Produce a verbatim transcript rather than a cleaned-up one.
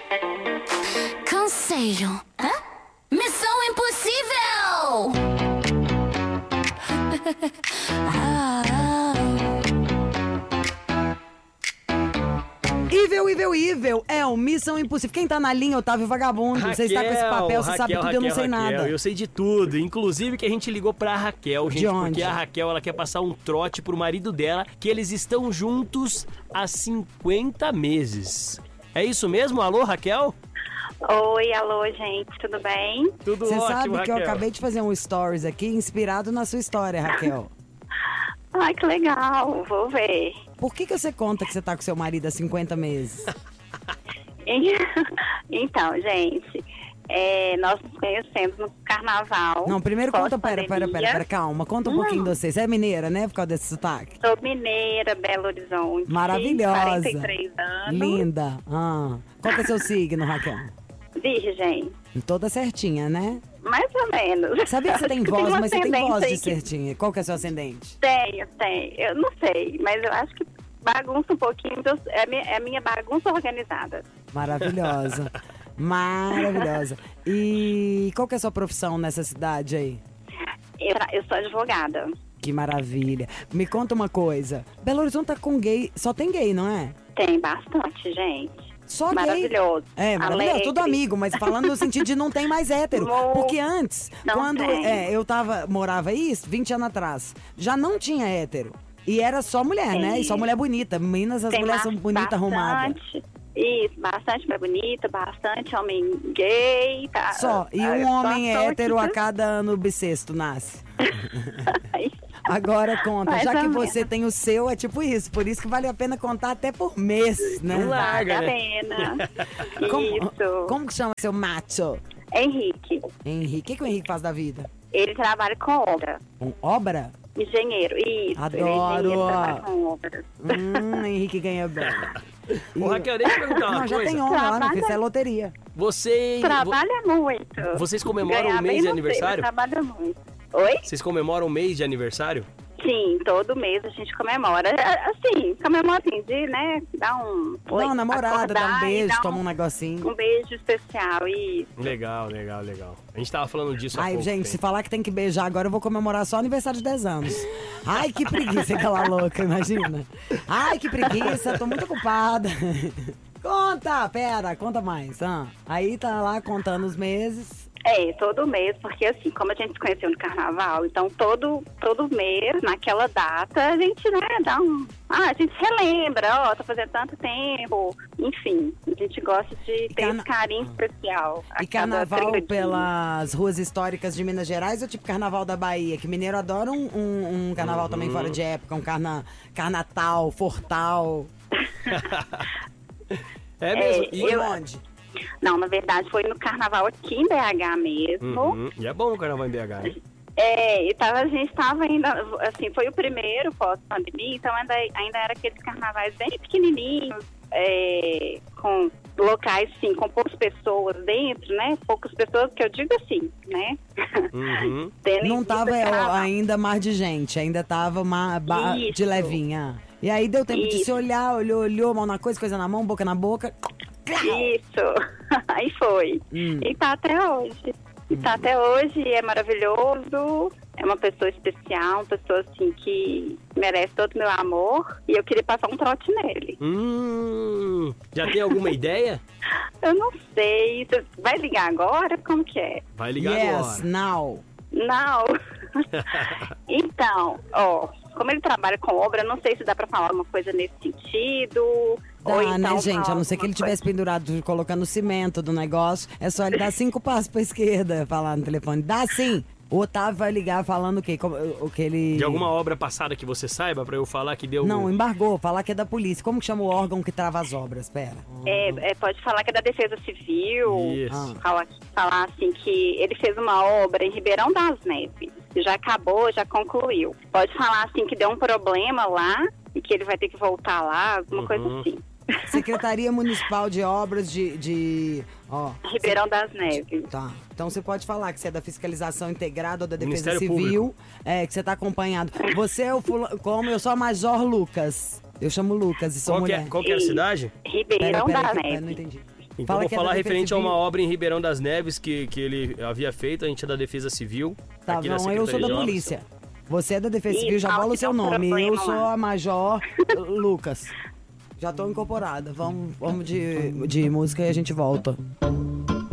Conselho. Hã? Missão Impossível! ah, ah. Evil, Evil, Evil é o Missão Impossível. Quem tá na linha, Otávio Vagabundo? Raquel, você está com esse papel, você Raquel, sabe tudo, Raquel, eu não sei Raquel, nada. Eu sei de tudo. Inclusive que a gente ligou pra Raquel, gente, De onde? porque a Raquel ela quer passar um trote pro marido dela, que eles estão juntos há cinquenta meses. É isso mesmo? Alô, Raquel? Oi, alô, gente, tudo bem? Tudo Você ótimo, sabe que Raquel. eu acabei de fazer um stories aqui, inspirado na sua história, Raquel. Ai, que legal, vou ver. Por que, que você conta que você tá com seu marido há cinquenta meses? Então, gente, é, nós nos conhecemos no carnaval. Não, primeiro conta, pera, pera, pós-pandemia. pera, pera, calma. Conta um Hum. pouquinho de você. Você é mineira, né? Por causa desse sotaque. Sou mineira, Belo Horizonte. Maravilhosa. quarenta e três anos. Linda. Ah. Qual que é seu signo, Raquel? Virgem. Toda certinha, né? Mais ou menos. Sabia que você tem Acho voz, uma mas você tem ascendente voz aí de que- certinha. Qual que é seu ascendente? Tenho, tenho. Eu não sei, mas eu acho que bagunça um pouquinho. Então é a minha, é a minha bagunça organizada. Maravilhosa. Maravilhosa. E qual que é a sua profissão nessa cidade aí? Eu, eu sou advogada. Que maravilha. Me conta uma coisa. Belo Horizonte tá com gay. Só tem gay, não é? Tem bastante, gente. Só Maravilhoso. gay. É, maravilhoso. Alegre. Tudo amigo, mas falando no sentido de não tem mais hétero. Não. Porque antes, Não quando tem. é, eu tava, morava aí, vinte anos atrás, já não tinha hétero. E era só mulher, Sim. né? E só mulher bonita. Meninas, as Tem mulheres ba- são bonitas, arrumadas. bastante. Isso, bastante mulher bonita, bastante homem gay. Tá, Só. E Ah, um eu homem tô aqui hétero a pra- cada ano bissexto nasce. Ai, Agora conta, Mais já ou que menos. você tem o seu, é tipo isso. Por isso que vale a pena contar até por mês, né? Não larga, vale a né? pena. Como, Isso. como que chama seu macho? Henrique, Henrique. O que, que o Henrique faz da vida? ele trabalha com obra. Com obra? Engenheiro, isso. Adoro. Ele é engenheiro, trabalha com obras. Hum, Henrique ganha bem. Ô, Raquel, deixa eu perguntar uma Não, já coisa. tem homem lá, não Trabalha- fiz, isso é loteria. Você, Trabalha muito. Vocês comemoram Ganhar o mês bem de não sei, aniversário? mas trabalha muito. Oi? vocês comemoram o mês de aniversário? Sim, todo mês a gente comemora. Assim, comemora assim, de, né, dar um... Não, namorada, dá um acordar e beijo, dar toma um negocinho. Um beijo especial, isso. Legal, legal, legal. A gente tava falando disso há Ai, pouco gente, se tempo. falar que tem que beijar agora, eu vou comemorar só aniversário de dez anos. Ai, que preguiça, aquela louca, imagina. Ai, que preguiça, tô muito ocupada. Conta, pera, conta mais. Ah, aí tá lá contando os meses. É, todo mês, porque assim, como a gente se conheceu no carnaval, então todo, todo mês, naquela data, a gente, né, dá um... Ah, a gente relembra, ó, tá fazendo tanto tempo. Enfim, a gente gosta de ter carna- esse carinho especial. a E cada carnaval trinta dias. pelas ruas históricas de Minas Gerais ou tipo carnaval da Bahia? Que mineiro adora um, um, um carnaval Uhum. também fora de época, um carna, carnatal, fortal. É mesmo. É, e, Foi eu- onde? Não, na verdade foi no carnaval aqui em B H mesmo. Uhum. E é bom o carnaval em B H, né? É, e tava, a gente estava ainda, assim, foi o primeiro pós-pandemia, então ainda, ainda era aqueles carnavais bem pequenininhos, é, com locais, sim, com poucas pessoas dentro, né? Poucas pessoas, que eu digo assim, né? Uhum. Tendo em Não vista tava esse é, carnaval. ainda mar de gente, ainda tava ma- ba- Isso. de levinha. E aí deu tempo de Isso. se olhar, olhou, olhou, mão na coisa, coisa na mão, boca na boca. Isso, aí foi. Hum. E tá até hoje. E tá até hoje, é maravilhoso. É uma pessoa especial, uma pessoa assim que merece todo o meu amor. E eu queria passar um trote nele. Hum, já tem alguma ideia? Eu não sei. Você vai ligar agora? Como que é? Vai ligar Yes, agora. now. Não. Então, ó, como ele trabalha com obra, eu não sei se dá pra falar uma coisa nesse sentido. Tá, ou então né, gente? falar A não ser que ele alguma tivesse pendurado, colocando cimento do negócio, é só ele dar cinco passos pra esquerda, falar no telefone. Dá sim! O Otávio vai ligar falando o quê? Como- O que ele... De alguma obra passada que você saiba pra eu falar que deu... Não, embargou, falar que é da polícia. Como que chama o órgão que trava as obras? Pera. É, é, pode falar que é da Defesa Civil. Isso. Ah. Falar, falar assim que ele fez uma obra em Ribeirão das Neves. Já acabou, já concluiu. Pode falar assim que deu um problema lá e que ele vai ter que voltar lá, alguma Uhum. coisa assim. Secretaria Municipal de Obras de... de ó, Ribeirão das Neves. Tá. Então você pode falar que você é da fiscalização integrada ou da defesa Ministério civil, é, que você tá acompanhado. Você é o fulano, como eu sou a Major Lucas. Eu chamo Lucas e sou Qual que, mulher. é, qual que era a cidade? Ribeirão Pera, pera, das que- pera, não Neves. entendi. Então Fala vou que é da falar Defesa referente a Civil. uma obra em Ribeirão das Neves que, que ele havia feito, a gente é da Defesa Civil. Tá aqui na bom, eu sou Secretaria da de Obras. polícia. Você é da Defesa Ih, Civil, já fala bola o que seu tem um nome. problema Eu sou lá. a Major Lucas. Já tô incorporada. Vamos, vamos de, de música e a gente volta.